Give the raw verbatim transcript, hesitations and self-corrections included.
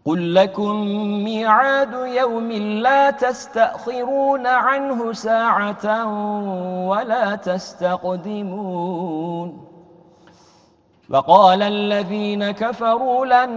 قل لكم ميعاد يوم لا تستأخرون عنه ساعة ولا تستقدمون. وقال الذين كفروا لن